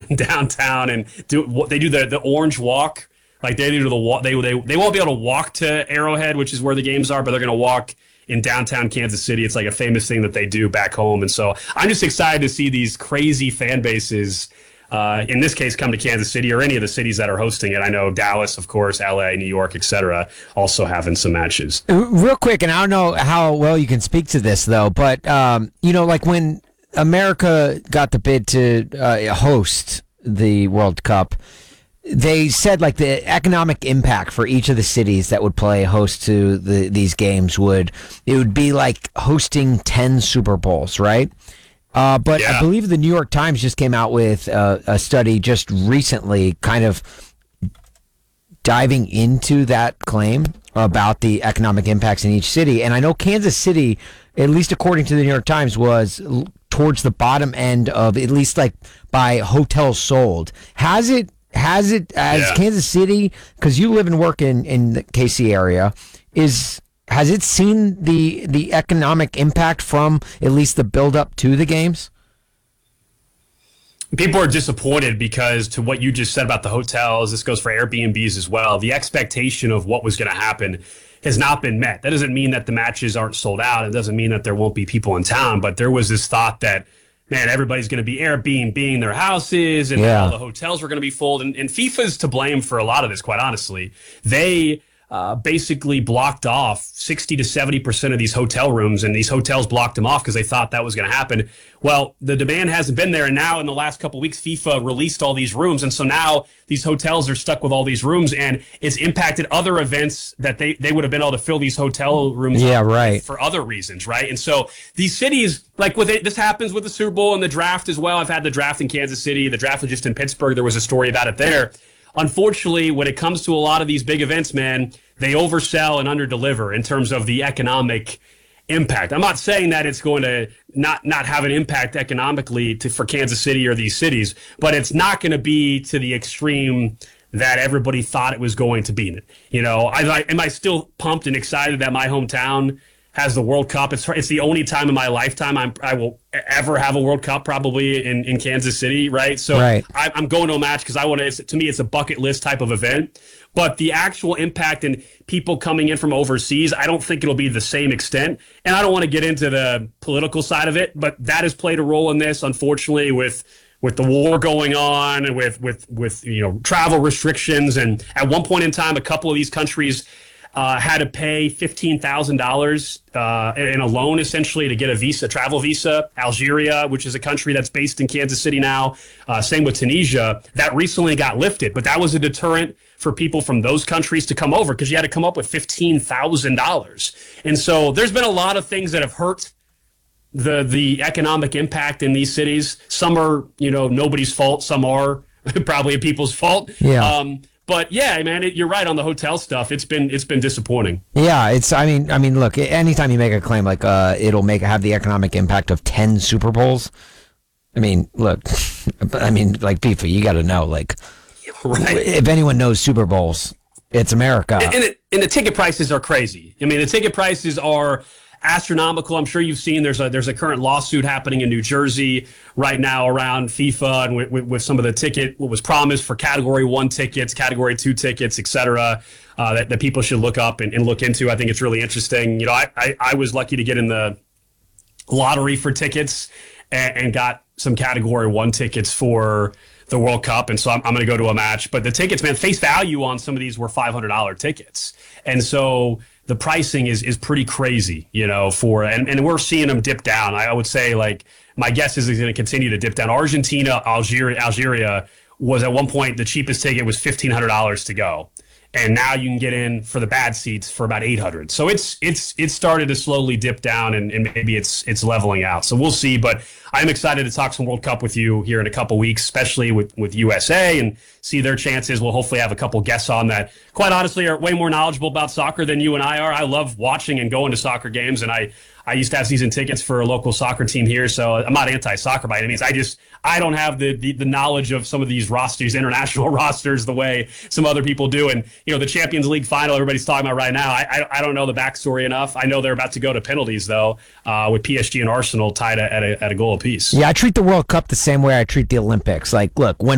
downtown and do what they do the orange walk. Like they do the walk. They won't be able to walk to Arrowhead, which is where the games are, but they're going to walk in downtown Kansas City. It's like a famous thing that they do back home. And so I'm just excited to see these crazy fan bases, in this case, come to Kansas City or any of the cities that are hosting it. I know Dallas, of course, LA, New York, etc., also having some matches. Real quick, and I don't know how well you can speak to this, though, but, like when America got the bid to host the World Cup, they said like the economic impact for each of the cities that would play host to these games would be like hosting 10 Super Bowls, right? But yeah. I believe the New York Times just came out with a study just recently kind of diving into that claim about the economic impacts in each city. And I know Kansas City, at least according to the New York Times, was towards the bottom end of at least like by hotels sold. Has Kansas City, because you live and work in the KC area, has it seen the economic impact from at least the build up to the games? People are disappointed because, to what you just said about the hotels, this goes for Airbnbs as well. The expectation of what was going to happen has not been met. That doesn't mean that the matches aren't sold out. It doesn't mean that there won't be people in town, but there was this thought that, man, everybody's going to be Airbnb-ing their houses and all the hotels were going to be full. And FIFA's to blame for a lot of this, quite honestly. They basically blocked off 60 to 70% of these hotel rooms, and these hotels blocked them off because they thought that was going to happen. Well, the demand hasn't been there, and now in the last couple of weeks, FIFA released all these rooms, and so now these hotels are stuck with all these rooms, and it's impacted other events that they would have been able to fill these hotel rooms for other reasons, right? And so these cities, like this happens with the Super Bowl and the draft as well. I've had the draft in Kansas City. The draft was just in Pittsburgh. There was a story about it there. Unfortunately, when it comes to a lot of these big events, man, they oversell and underdeliver in terms of the economic impact. I'm not saying that it's going to not have an impact economically for Kansas City or these cities, but it's not going to be to the extreme that everybody thought it was going to be. You know, am I still pumped and excited that my hometown has the World Cup? It's the only time in my lifetime I will ever have a World Cup, probably in Kansas City, right? So I'm going to a match because I want to. To me, it's a bucket list type of event. But the actual impact and people coming in from overseas, I don't think it'll be the same extent. And I don't want to get into the political side of it, but that has played a role in this, unfortunately, with the war going on and with travel restrictions. And at one point in time, a couple of these countries had to pay $15,000 in a loan, essentially, to get a travel visa. Algeria, which is a country that's based in Kansas City now, same with Tunisia, that recently got lifted. But that was a deterrent for people from those countries to come over because you had to come up with $15,000. And so there's been a lot of things that have hurt the economic impact in these cities. Some are, nobody's fault. Some are probably people's fault. Yeah. But yeah, man, you're right on the hotel stuff. It's been disappointing. Yeah, I mean, look, anytime you make a claim like it'll have the economic impact of 10 Super Bowls. I mean, look, like FIFA, you got to know, like, if anyone knows Super Bowls, it's America. And the ticket prices are crazy. I mean, the ticket prices are astronomical. I'm sure you've seen there's a current lawsuit happening in New Jersey right now around FIFA and with some of the what was promised for Category 1 tickets, Category 2 tickets, et cetera, that people should look up and look into. I think it's really interesting. I was lucky to get in the lottery for tickets and got some Category 1 tickets for the World Cup, and so I'm going to go to a match. But the tickets, man, face value on some of these were $500 tickets, and so the pricing is pretty crazy, and we're seeing them dip down. I would say, like, my guess is it's going to continue to dip down. Argentina, Algeria was at one point the cheapest ticket was $1,500 to go. And now you can get in for the bad seats for about $800. So it's started to slowly dip down, and maybe it's leveling out. So we'll see. But I'm excited to talk some World Cup with you here in a couple weeks, especially with USA, and see their chances. We'll hopefully have a couple guests on that, quite honestly, are way more knowledgeable about soccer than you and I are. I love watching and going to soccer games, and I used to have season tickets for a local soccer team here, so I'm not anti-soccer by any means. I don't have the knowledge of some of these rosters, international rosters, the way some other people do. And, the Champions League final everybody's talking about right now, I don't know the backstory enough. I know they're about to go to penalties, though, with PSG and Arsenal tied at a goal apiece. Yeah, I treat the World Cup the same way I treat the Olympics. Like, look, when